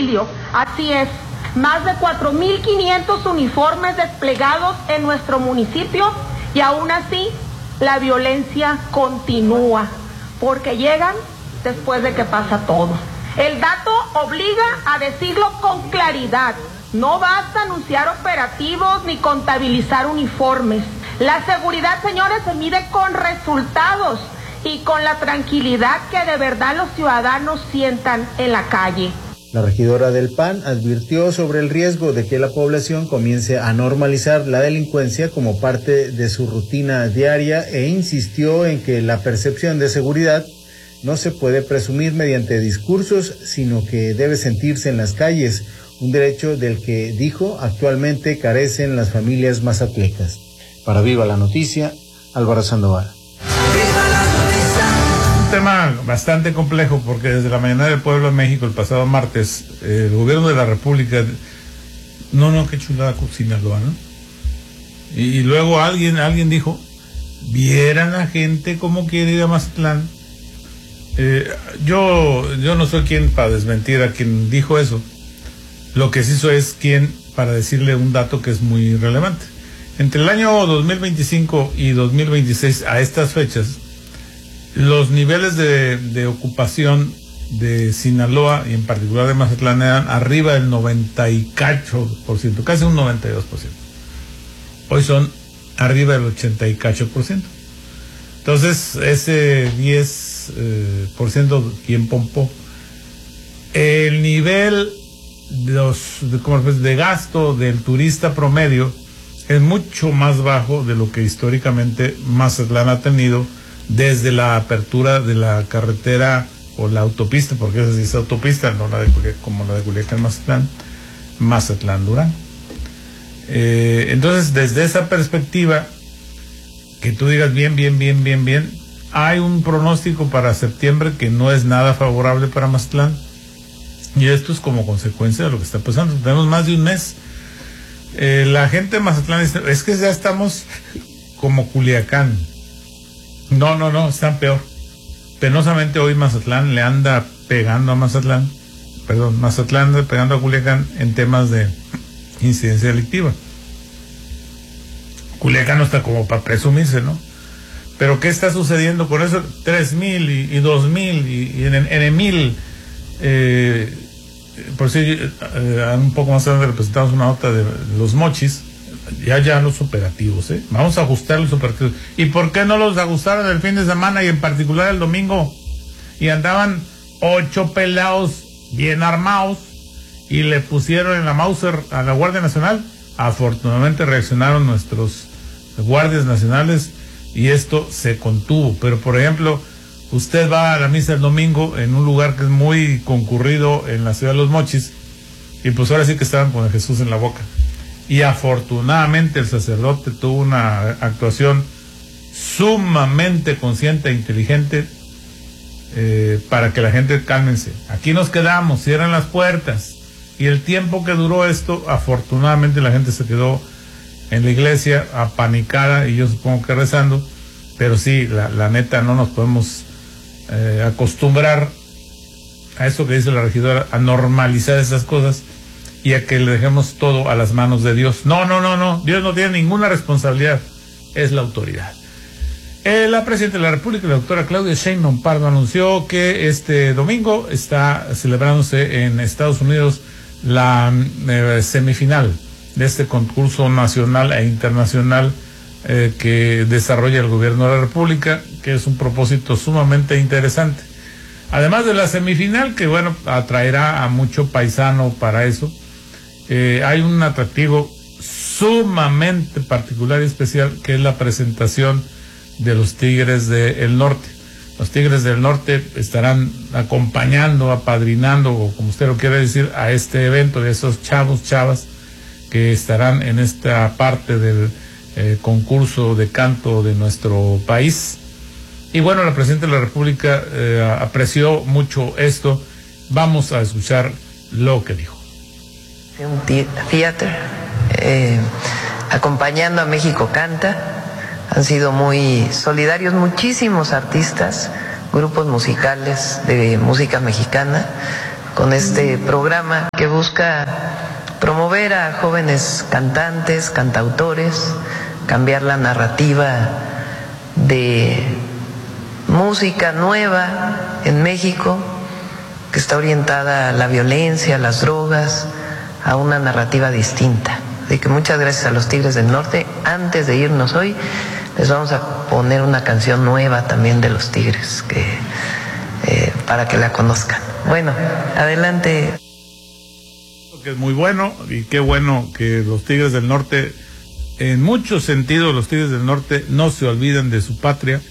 domicilio. Así es, más de 4.500 uniformes desplegados en nuestro municipio y aún así la violencia continúa, porque llegan después de que pasa todo. El dato obliga a decirlo con claridad. No basta anunciar operativos ni contabilizar uniformes. La seguridad, señores, se mide con resultados y con la tranquilidad que de verdad los ciudadanos sientan en la calle. La regidora del PAN advirtió sobre el riesgo de que la población comience a normalizar la delincuencia como parte de su rutina diaria e insistió en que la percepción de seguridad no se puede presumir mediante discursos, sino que debe sentirse en las calles, un derecho del que, dijo, actualmente carecen las familias mazatlecas. Para Viva la Noticia, Álvaro Sandoval. Un tema bastante complejo porque desde la mañana del Pueblo de México el pasado martes, el gobierno de la República, qué chulada Sinaloa, ¿no? Y luego alguien dijo, vieran la gente cómo quiere ir a Mazatlán. Yo no soy quien para desmentir a quien dijo eso. Lo que sí soy es quien para decirle un dato que es muy relevante. Entre el año 2025 y 2026, a estas fechas, los niveles de ocupación de Sinaloa y en particular de Mazatlán eran arriba del 90 y cacho por ciento, casi un 92%. Hoy son arriba del 80 y cacho por ciento. Entonces, ese 10% quien pompó. El nivel de gasto del turista promedio es mucho más bajo de lo que históricamente Mazatlán ha tenido desde la apertura de la carretera o la autopista, porque esa sí es autopista, no la de como la de Culiacán Mazatlán Durán. Entonces, desde esa perspectiva, que tú digas bien, hay un pronóstico para septiembre que no es nada favorable para Mazatlán. Y esto es como consecuencia de lo que está pasando. Tenemos más de un mes. La gente de Mazatlán dice, es que ya estamos como Culiacán. No, están peor. Penosamente hoy Mazatlán le anda pegando a Mazatlán anda pegando a Culiacán en temas de incidencia delictiva. Culiacán no está como para presumirse, ¿no? Pero ¿qué está sucediendo con eso? 3,000 y 2,000 y en 1,000. Por si un poco más adelante representamos una nota de los mochis, ya los operativos, vamos a ajustar los operativos. ¿Y por qué no los ajustaron el fin de semana y en particular el domingo? Y andaban 8 pelados bien armados y le pusieron en la Mauser a la Guardia Nacional. Afortunadamente reaccionaron nuestros guardias nacionales y esto se contuvo. Pero por ejemplo, usted va a la misa el domingo en un lugar que es muy concurrido en la ciudad de Los Mochis y pues ahora sí que estaban con el Jesús en la boca. Y afortunadamente el sacerdote tuvo una actuación sumamente consciente e inteligente para que la gente cálmense. Aquí nos quedamos, cierran las puertas. Y el tiempo que duró esto, afortunadamente la gente se quedó en la iglesia apanicada y yo supongo que rezando. Pero sí, la neta no nos podemos acostumbrar a eso que dice la regidora, a normalizar esas cosas y a que le dejemos todo a las manos de Dios. No, Dios no tiene ninguna responsabilidad, es la autoridad. La presidenta de la República, la doctora Claudia Sheinbaum Pardo, anunció que este domingo está celebrándose en Estados Unidos la semifinal de este concurso nacional e internacional que desarrolla el gobierno de la República, que es un propósito sumamente interesante. Además de la semifinal, que bueno, atraerá a mucho paisano para eso, hay un atractivo sumamente particular y especial, que es la presentación de los Tigres del Norte. Los Tigres del Norte estarán acompañando, apadrinando, o como usted lo quiera decir, a este evento de esos chavas que estarán en esta parte del concurso de canto de nuestro país. Y bueno, la presidenta de la República apreció mucho esto. Vamos a escuchar lo que dijo. Un teatro acompañando a México Canta. Han sido muy solidarios muchísimos artistas, grupos musicales de música mexicana, con este programa que busca promover a jóvenes cantantes, cantautores, cambiar la narrativa de música nueva en México, que está orientada a la violencia, a las drogas, a una narrativa distinta. Así que muchas gracias a los Tigres del Norte. Antes de irnos hoy, les vamos a poner una canción nueva también de los Tigres, para que la conozcan. Bueno, adelante. Que es muy bueno, y qué bueno que los Tigres del Norte, en muchos sentidos, los Tigres del Norte no se olvidan de su patria.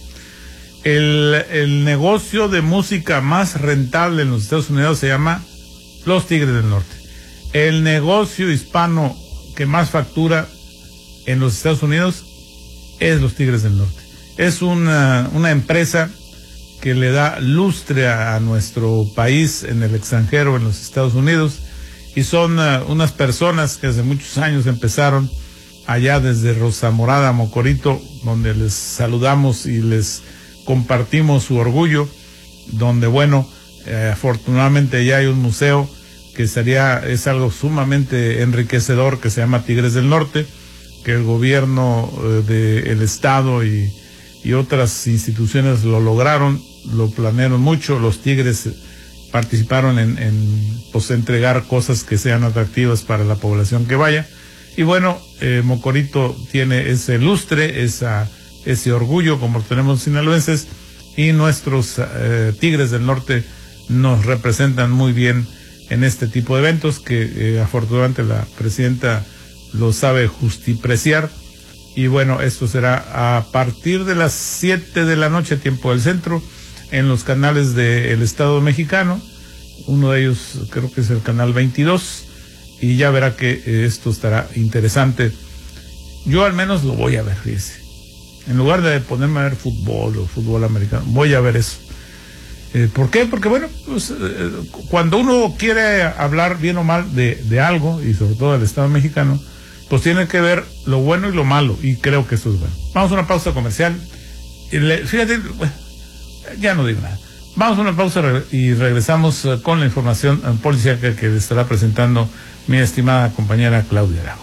El negocio de música más rentable en los Estados Unidos se llama los Tigres del Norte. El negocio hispano que más factura en los Estados Unidos es los Tigres del Norte. Es una empresa que le da lustre a nuestro país en el extranjero, en los Estados Unidos, y son unas personas que hace muchos años empezaron allá desde Rosa Morada, Mocorito, donde les saludamos y les compartimos su orgullo, donde bueno, afortunadamente ya hay un museo que es algo sumamente enriquecedor, que se llama Tigres del Norte, que el gobierno del estado y otras instituciones lo lograron, lo planearon mucho. Los Tigres participaron en entregar cosas que sean atractivas para la población que vaya, y bueno, Mocorito tiene ese lustre, ese orgullo como tenemos sinaloenses, y nuestros Tigres del Norte nos representan muy bien en este tipo de eventos que afortunadamente la presidenta lo sabe justipreciar. Y bueno, esto será a partir de las 7 de la noche, tiempo del centro, en los canales del Estado mexicano. Uno de ellos creo que es el canal 22, y ya verá que esto estará interesante. Yo al menos lo voy a ver, fíjese. En lugar de ponerme a ver fútbol o fútbol americano, voy a ver eso. ¿Por qué? Porque bueno, pues, cuando uno quiere hablar bien o mal de algo, y sobre todo del Estado mexicano, pues tiene que ver lo bueno y lo malo, y creo que eso es bueno. Vamos a una pausa comercial. Fíjate, ya no digo nada. Vamos a una pausa y regresamos con la información policial que le estará presentando mi estimada compañera Claudia Arago.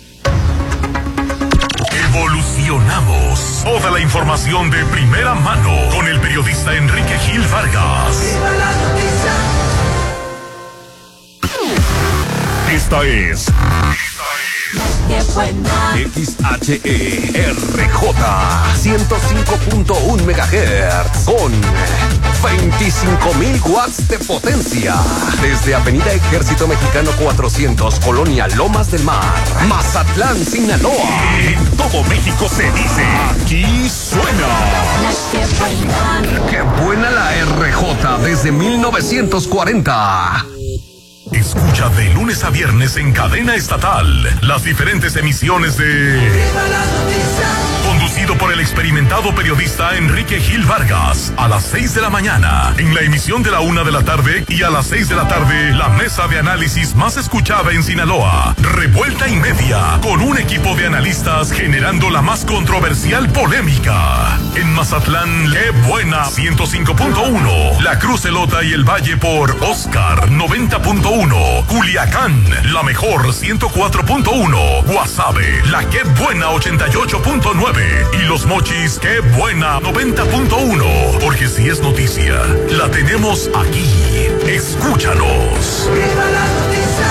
Evolucionamos. Toda la información de primera mano con el periodista Enrique Gil Vargas. Esta es XHERJ 105.1 MHz con 25.000 watts de potencia. Desde Avenida Ejército Mexicano 400, Colonia Lomas del Mar, Mazatlán, Sinaloa. En todo México se dice, aquí suena. ¡Qué buena la RJ desde 1940! Escucha de lunes a viernes en cadena estatal las diferentes emisiones de Conducido por el experimentado periodista Enrique Gil Vargas, a las 6 de la mañana, en la emisión de la 1 de la tarde, y a las 6 de la tarde, la mesa de análisis más escuchada en Sinaloa, Revuelta y Media, con un equipo de analistas generando la más controversial polémica. En Mazatlán, qué buena 105.1, La Cruz, Elota y el Valle por Oscar 90.1, Culiacán, la mejor 104.1, Guasave, la qué buena 88.9 y Los Mochis, qué buena 90.1, porque si es noticia, la tenemos aquí. Escúchanos. ¡Viva la noticia!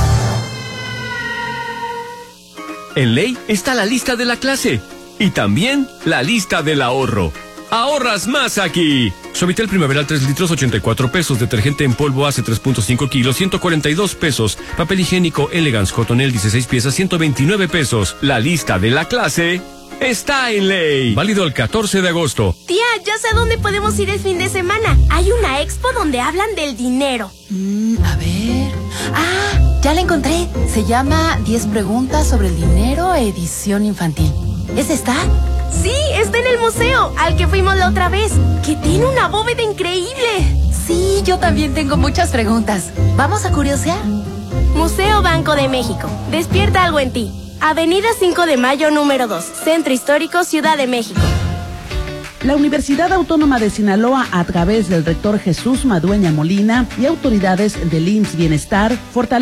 En Ley está la lista de la clase y también la lista del ahorro. ¡Ahorras más aquí! Suavitel Primaveral 3 litros, 84 pesos. Detergente en polvo Ace 3.5 kilos, 142 pesos. Papel higiénico Elegance Cotonel 16 piezas, 129 pesos. La lista de la clase está en Ley. Válido el 14 de agosto. Tía, ya sé a dónde podemos ir el fin de semana. Hay una expo donde hablan del dinero. A ver. Ah, ya la encontré. Se llama 10 preguntas sobre el dinero, edición infantil. ¿Es esta? Sí, está en el museo, al que fuimos la otra vez, que tiene una bóveda increíble. Sí, yo también tengo muchas preguntas. ¿Vamos a curiosear? Museo Banco de México. Despierta algo en ti. Avenida 5 de Mayo, número 2, Centro Histórico, Ciudad de México. La Universidad Autónoma de Sinaloa, a través del rector Jesús Madueña Molina y autoridades del IMSS Bienestar, fortalece